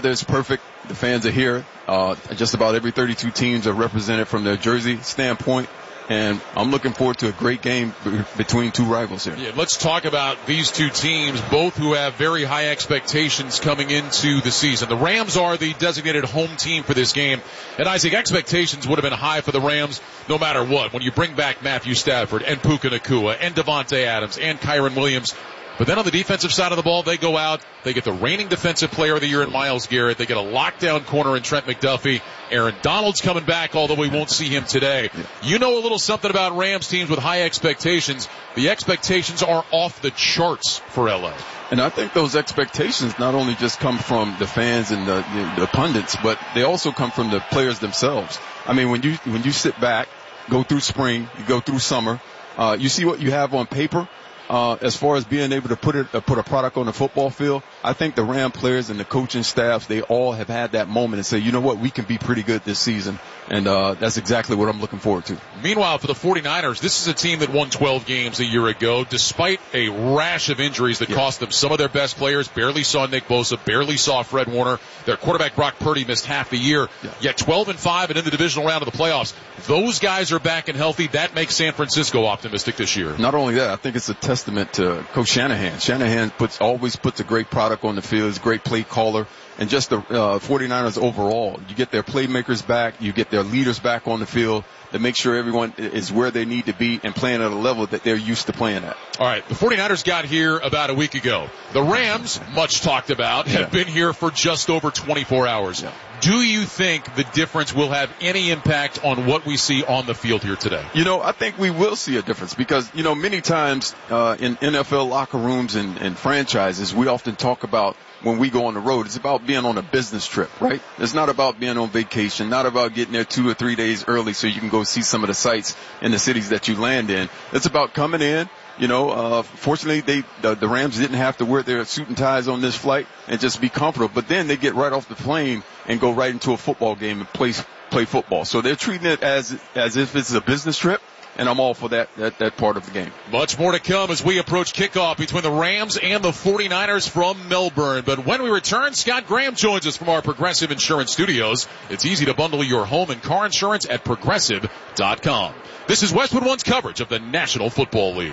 weather is perfect. The fans are here. Just about every 32 teams are represented from their jersey standpoint. And I'm looking forward to a great game between two rivals here. Yeah, let's talk about these two teams, both who have very high expectations coming into the season. The Rams are the designated home team for this game. And Isaac, expectations would have been high for the Rams no matter what. When you bring back Matthew Stafford and Puka Nacua and Devontae Adams and Kyron Williams. But then on the defensive side of the ball, they go out. They get the reigning defensive player of the year in Myles Garrett. They get a lockdown corner in Trent McDuffie. Aaron Donald's coming back, although we won't see him today. You know a little something about Rams teams with high expectations. The expectations are off the charts for LA. And I think those expectations not only just come from the fans and the pundits, but they also come from the players themselves. I mean, when you sit back, go through spring, you go through summer, you see what you have on paper. As far as being able to put a product on the football field, I think the Ram players and the coaching staffs, they all have had that moment and say, you know what, we can be pretty good this season. And that's exactly what I'm looking forward to. Meanwhile, for the 49ers, this is a team that won 12 games a year ago, despite a rash of injuries that cost them some of their best players. Barely saw Nick Bosa, barely saw Fred Warner. Their quarterback Brock Purdy missed half the year. Yet 12-5 and in the divisional round of the playoffs. Those guys are back and healthy. That makes San Francisco optimistic this year. Not only that, I think it's a testament to Coach Shanahan. Shanahan always puts a great product on the field. He's a great play caller. And just the 49ers overall, you get their playmakers back, you get their leaders back on the field to make sure everyone is where they need to be and playing at a level that they're used to playing at. All right, the 49ers got here about a week ago. The Rams, much talked about, have been here for just over 24 hours. Yeah. Do you think the difference will have any impact on what we see on the field here today? You know, I think we will see a difference because, you know, many times in NFL locker rooms and franchises, we often talk about when we go on the road, it's about being on a business trip, right? It's not about being on vacation, not about getting there 2 or 3 days early so you can go see some of the sights in the cities that you land in. It's about coming in. You know, fortunately, the Rams didn't have to wear their suit and ties on this flight and just be comfortable. But then they get right off the plane and go right into a football game and play football. So they're treating it as if it's a business trip. And I'm all for that part of the game. Much more to come as we approach kickoff between the Rams and the 49ers from Melbourne. But when we return, Scott Graham joins us from our Progressive Insurance Studios. It's easy to bundle your home and car insurance at Progressive.com. This is Westwood One's coverage of the National Football League.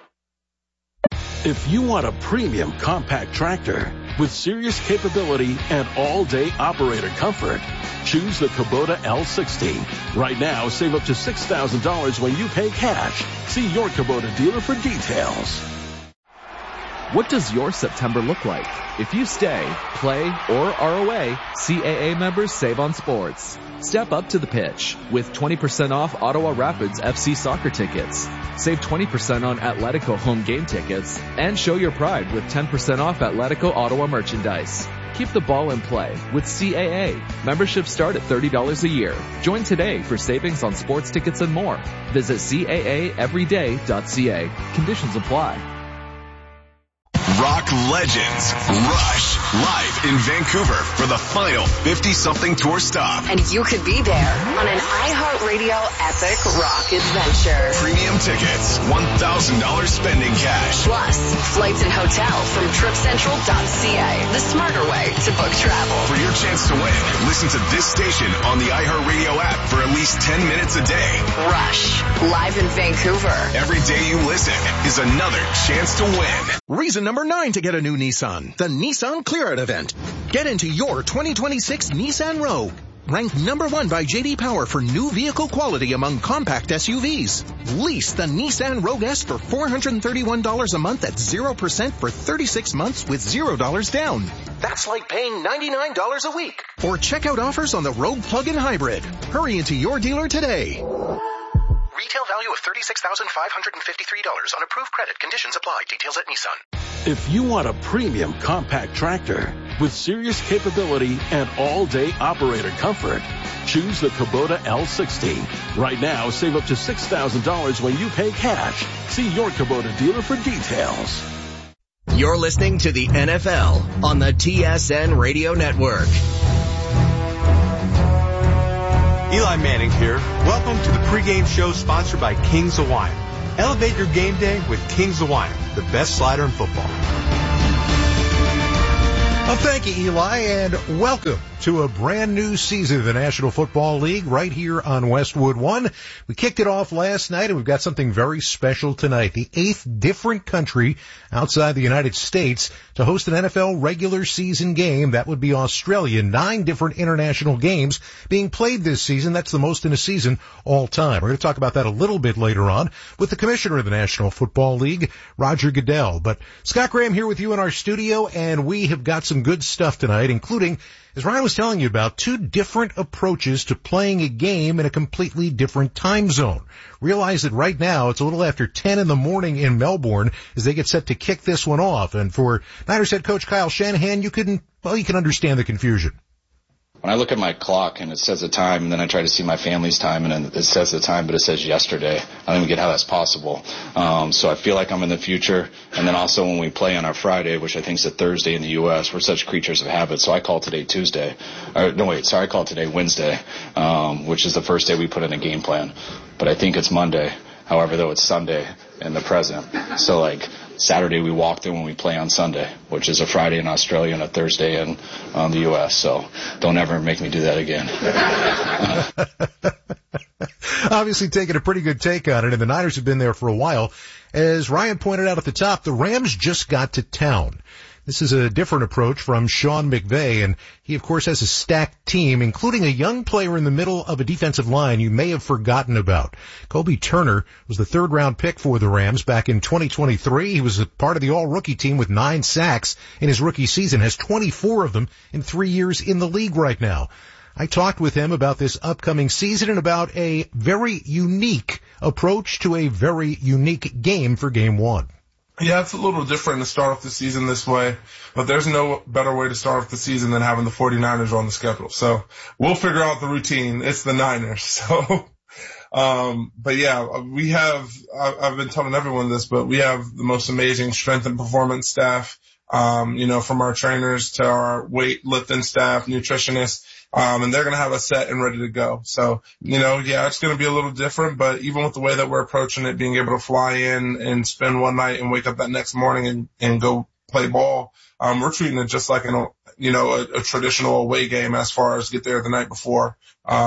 If you want a premium compact tractor with serious capability and all-day operator comfort, choose the Kubota L60. Right now, save up to $6,000 when you pay cash. See your Kubota dealer for details. What does your September look like? If you stay, play, or are away, CAA members save on sports. Step up to the pitch with 20% off Ottawa Rapids FC soccer tickets. Save 20% on Atletico home game tickets. And show your pride with 10% off Atletico Ottawa merchandise. Keep the ball in play with CAA. Memberships start at $30 a year. Join today for savings on sports tickets and more. Visit CAAeveryday.ca. Conditions apply. Rock legends Rush live in Vancouver for the final 50-something tour stop. And you could be there on an iHeartRadio epic rock adventure. Premium tickets, $1,000 spending cash. Plus, flights and hotel from TripCentral.ca, the smarter way to book travel. For your chance to win, listen to this station on the iHeartRadio app for at least 10 minutes a day. Rush, live in Vancouver. Every day you listen is another chance to win. Reason number 9 to get a new Nissan, the Nissan Clear It event. Get into your 2026 Nissan Rogue. Ranked number 1 by J.D. Power for new vehicle quality among compact SUVs. Lease the Nissan Rogue S for $431 a month at 0% for 36 months with $0 down. That's like paying $99 a week. Or check out offers on the Rogue Plug-in Hybrid. Hurry into your dealer today. Retail value of $36,553 on approved credit. Conditions apply. Details at Nissan. If you want a premium compact tractor with serious capability and all-day operator comfort, choose the Kubota L60. Right now, save up to $6,000 when you pay cash. See your Kubota dealer for details. You're listening to the NFL on the TSN Radio Network. Eli Manning here. Welcome to the pregame show sponsored by Kings Hawaiian. Elevate your game day with Kings Hawaiian, the best slider in football. Well, thank you, Eli, and welcome to a brand new season of the National Football League right here on Westwood One. We kicked it off last night, and we've got something very special tonight. The 8th different country outside the United States to host an NFL regular season game. That would be Australia. 9 different international games being played this season. That's the most in a season all time. We're going to talk about that a little bit later on with the commissioner of the National Football League, Roger Goodell. But Scott Graham here with you in our studio, and we have got some good stuff tonight, including, as Ryan was telling you about, 2 different approaches to playing a game in a completely different time zone. Realize that right now it's a little after 10 in the morning in Melbourne as they get set to kick this one off. And for Niners head coach Kyle Shanahan, you can understand the confusion. When I look at my clock and it says the time, and then I try to see my family's time, and then it says the time, but it says yesterday. I don't even get how that's possible. So I feel like I'm in the future. And then also when we play on our Friday, which I think is a Thursday in the U.S., we're such creatures of habit. So I call today Tuesday. I call today Wednesday, which is the first day we put in a game plan. But I think it's Monday. However, though, it's Sunday in the present. So, like, Saturday we walk through when we play on Sunday, which is a Friday in Australia and a Thursday in the U.S. So don't ever make me do that again. Obviously taking a pretty good take on it, and the Niners have been there for a while. As Ryan pointed out at the top, the Rams just got to town. This is a different approach from Sean McVay, and he, of course, has a stacked team, including a young player in the middle of a defensive line you may have forgotten about. Kobe Turner was the 3rd-round pick for the Rams back in 2023. He was a part of the all-rookie team with 9 sacks in his rookie season, has 24 of them in 3 years in the league right now. I talked with him about this upcoming season and about a very unique approach to a very unique game for Game 1. Yeah, it's a little different to start off the season this way, but there's no better way to start off the season than having the 49ers on the schedule. So we'll figure out the routine. It's the Niners. So, but yeah, I've been telling everyone this, but we have the most amazing strength and performance staff, from our trainers to our weightlifting staff, nutritionists. And they're going to have us set and ready to go. So, it's going to be a little different, but even with the way that we're approaching it, being able to fly in and spend one night and wake up that next morning and go play ball, we're treating it just like a traditional away game as far as get there the night before,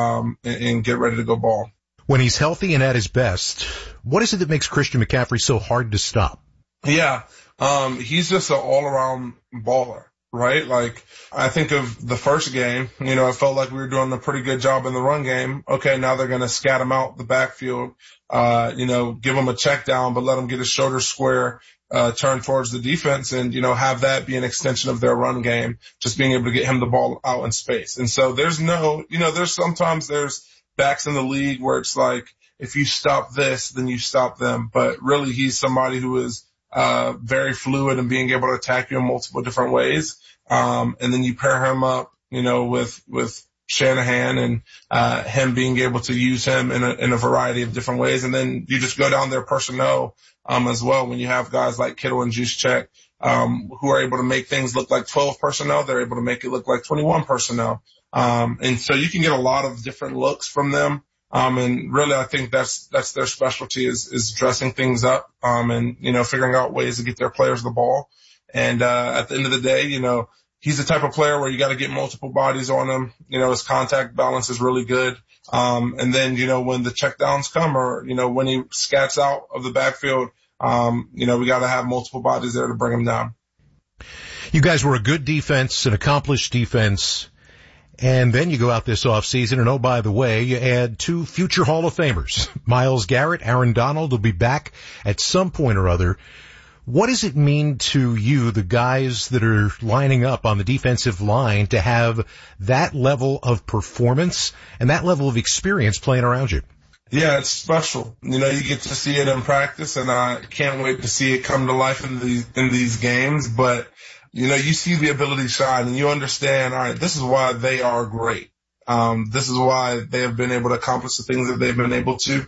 and get ready to go ball. When he's healthy and at his best, what is it that makes Christian McCaffrey so hard to stop? Yeah. He's just an all-around baller. Right? Like, I think of the first game, I felt like we were doing a pretty good job in the run game. Okay, now they're going to scat him out the backfield, give him a check down, but let him get his shoulders square, turn towards the defense and, have that be an extension of their run game, just being able to get him the ball out in space. And so there's there's backs in the league where it's like, if you stop this, then you stop them. But really, he's somebody who is very fluid and being able to attack you in multiple different ways. And then you pair him up, with Shanahan and, him being able to use him in a variety of different ways. And then you just go down their personnel, as well. When you have guys like Kittle and Juszczyk, who are able to make things look like 12 personnel, they're able to make it look like 21 personnel. And so you can get a lot of different looks from them. And really, I think that's their specialty is dressing things up, and, figuring out ways to get their players the ball. And, at the end of the day, he's the type of player where you got to get multiple bodies on him. His contact balance is really good. And then, when the check downs come or, when he scats out of the backfield, we got to have multiple bodies there to bring him down. You guys were a good defense, an accomplished defense. And then you go out this offseason, and oh, by the way, you add 2 future Hall of Famers. Myles Garrett, Aaron Donald will be back at some point or other. What does it mean to you, the guys that are lining up on the defensive line, to have that level of performance and that level of experience playing around you? Yeah, it's special. You get to see it in practice, and I can't wait to see it come to life in these games. But you see the ability shine, and you understand, all right, this is why they are great. This is why they have been able to accomplish the things that they've been able to.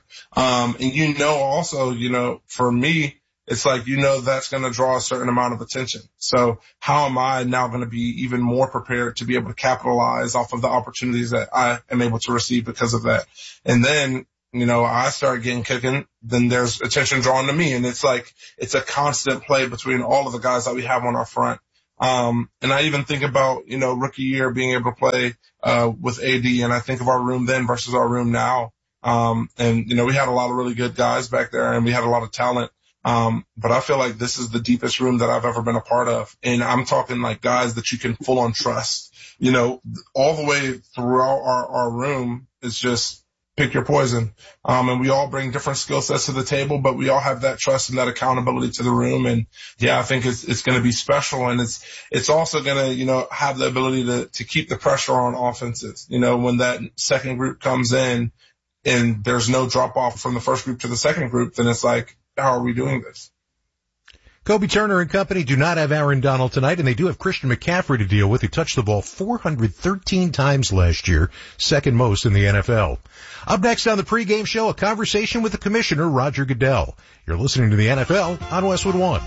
And also, for me, it's like, that's going to draw a certain amount of attention. So how am I now going to be even more prepared to be able to capitalize off of the opportunities that I am able to receive because of that? And then, I start getting kicking, then there's attention drawn to me. And it's like, it's a constant play between all of the guys that we have on our front. And I even think about, rookie year being able to play, with AD, and I think of our room then versus our room now. And we had a lot of really good guys back there and we had a lot of talent. But I feel like this is the deepest room that I've ever been a part of. And I'm talking like guys that you can full on trust, all the way throughout our room. It's just pick your poison. And we all bring different skill sets to the table, but we all have that trust and that accountability to the room. And yeah, I think it's going to be special. And it's also going to, have the ability to keep the pressure on offenses. When that second group comes in and there's no drop off from the first group to the second group, then it's like, how are we doing this? Kobe Turner and company do not have Aaron Donald tonight, and they do have Christian McCaffrey to deal with. He touched the ball 413 times last year, second most in the NFL. Up next on the pregame show, a conversation with the commissioner, Roger Goodell. You're listening to the NFL on Westwood One.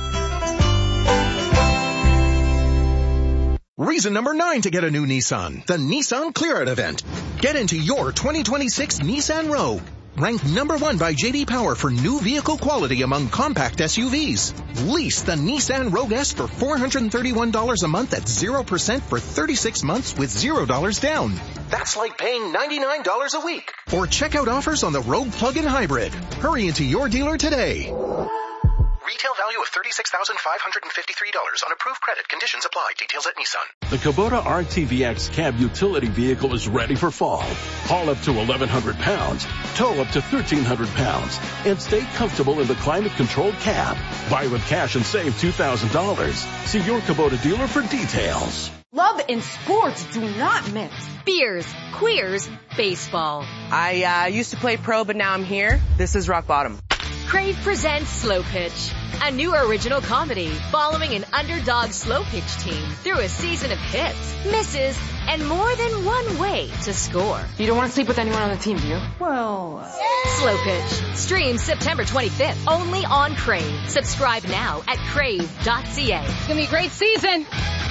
Reason number 9 to get a new Nissan, the Nissan Clear Out event. Get into your 2026 Nissan Rogue. Ranked number 1 by J.D. Power for new vehicle quality among compact SUVs. Lease the Nissan Rogue S for $431 a month at 0% for 36 months with $0 down. That's like paying $99 a week. Or check out offers on the Rogue Plug-in Hybrid. Hurry into your dealer today. Retail value of $36,553 on approved credit. Conditions apply. Details at Nissan. The Kubota RTVX cab utility vehicle is ready for fall. Haul up to 1,100 pounds, tow up to 1,300 pounds, and stay comfortable in the climate-controlled cab. Buy with cash and save $2,000. See your Kubota dealer for details. Love and sports do not mix. Beers, queers, baseball. I used to play pro, but now I'm here. This is rock bottom. Crave presents Slow Pitch, a new original comedy following an underdog slow pitch team through a season of hits, misses, and more than one way to score. You don't want to sleep with anyone on the team, do you? Well, Slow Pitch streams September 25th only on Crave. Subscribe now at crave.ca. It's gonna be a great season.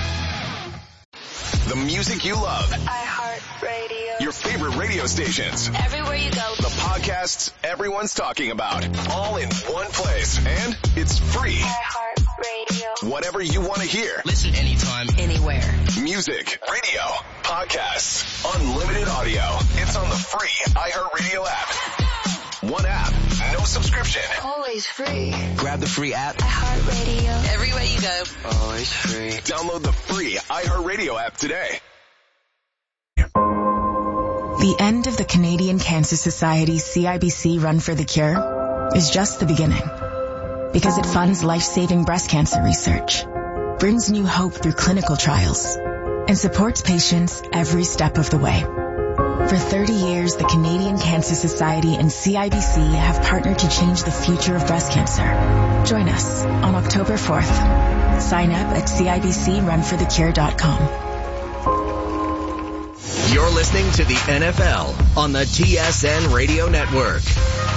The music you love. iHeartRadio. Your favorite radio stations. Everywhere you go. The podcasts everyone's talking about. All in one place. And it's free. iHeartRadio. Whatever you want to hear. Listen anytime, anywhere. Music, radio, podcasts, unlimited audio. It's on the free iHeartRadio app. One app, no subscription. Always free. Grab the free app. iHeartRadio. Everywhere you go. Always free. Download the free iHeartRadio app today. The end of the Canadian Cancer Society's CIBC Run for the Cure is just the beginning. Because it funds life-saving breast cancer research, brings new hope through clinical trials, and supports patients every step of the way. For 30 years, the Canadian Cancer Society and CIBC have partnered to change the future of breast cancer. Join us on October 4th. Sign up at CIBCRunforthecure.com. You're listening to the NFL on the TSN Radio Network.